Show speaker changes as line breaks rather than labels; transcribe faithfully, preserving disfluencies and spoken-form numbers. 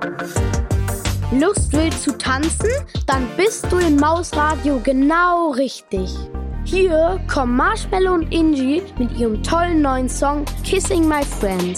Lust willst zu tanzen? Dann bist du im Mausradio genau richtig. Hier kommen Marshmello und Ingi mit ihrem tollen neuen Song Kissing My Friends.